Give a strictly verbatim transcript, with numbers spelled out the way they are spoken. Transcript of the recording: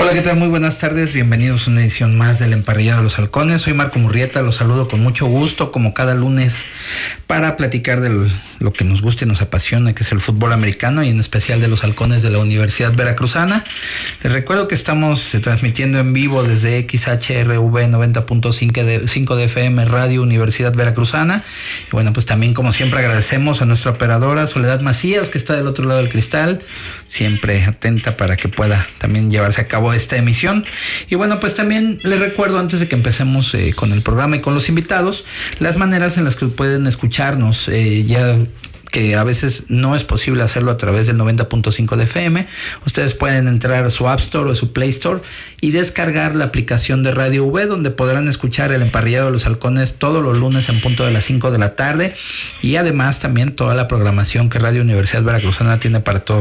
Hola, ¿qué tal? Muy buenas tardes, bienvenidos a una edición más del Emparrillado de los Halcones. Soy Marco Murrieta, los saludo con mucho gusto, como cada lunes, para platicar de lo que nos gusta y nos apasiona, que es el fútbol americano y en especial de los Halcones de la Universidad Veracruzana. Les recuerdo que estamos eh, transmitiendo en vivo desde X H R V noventa punto cinco de F M Radio Universidad Veracruzana. Y bueno, pues también, como siempre, agradecemos a nuestra operadora Soledad Macías, que está del otro lado del cristal, siempre atenta para que pueda también llevarse a cabo esta emisión. Y bueno, pues también les recuerdo, antes de que empecemos eh, con el programa y con los invitados, las maneras en las que pueden escucharnos, eh, ya que a veces no es posible hacerlo a través del noventa punto cinco de F M. Ustedes pueden entrar a su App Store o a su Play Store y descargar la aplicación de Radio V, donde podrán escuchar el Emparrillado de los Halcones todos los lunes en punto de las cinco de la tarde, y además también toda la programación que Radio Universidad Veracruzana tiene para todos